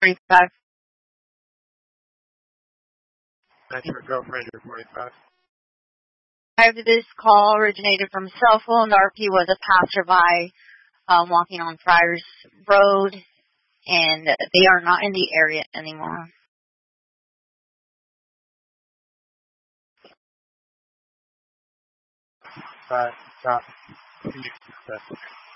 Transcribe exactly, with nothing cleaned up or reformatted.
forty-five. That's your girlfriend, your forty-five. This call originated from a cell phone. The R P was a passerby um, walking on Friars Road, and they are not in the area anymore. Five, stop.